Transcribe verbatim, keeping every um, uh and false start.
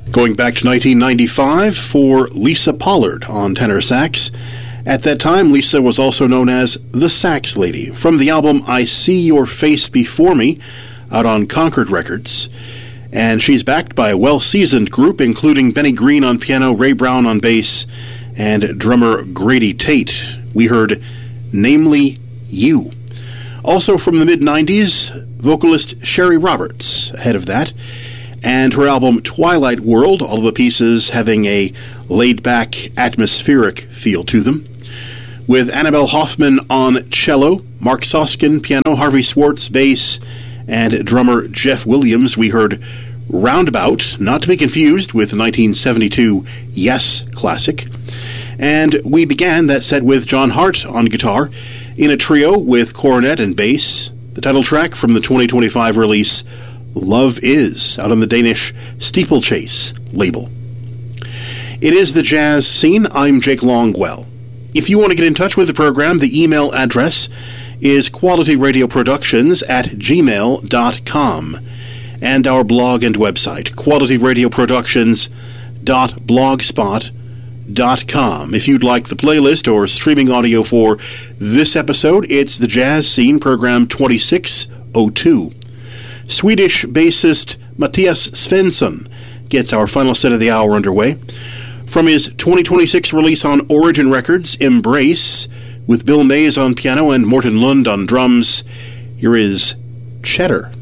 Going back to nineteen ninety-five for Lisa Pollard on tenor sax. At that time, Lisa was also known as the Sax Lady, from the album I See Your Face Before Me, out on Concord Records. And she's backed by a well-seasoned group, including Benny Green on piano, Ray Brown on bass, and drummer Grady Tate. We heard Namely You. Also from the mid-nineties, vocalist Sherry Roberts, ahead of that, and her album Twilight World, all of the pieces having a laid-back, atmospheric feel to them. With Annabelle Hoffman on cello, Mark Soskin piano, Harvey Swartz bass, and drummer Jeff Williams, we heard Roundabout, not to be confused with the nineteen seventy-two Yes classic. And we began that set with John Hart on guitar, in a trio with cornet and bass, the title track from the twenty twenty-five release Love Is, out on the Danish Steeplechase label. It is the Jazz Scene. I'm Jake Longwell. If you want to get in touch with the program, the email address is qualityradioproductions at gmail dot com, and our blog and website, qualityradioproductions dot blogspot dot com. If you'd like the playlist or streaming audio for this episode, it's the Jazz Scene, program twenty-six oh two. Swedish bassist Matthias Svensson gets our final set of the hour underway. From his twenty twenty-six release on Origin Records, Embrace, with Bill Mays on piano and Morten Lund on drums, here is Cheddar.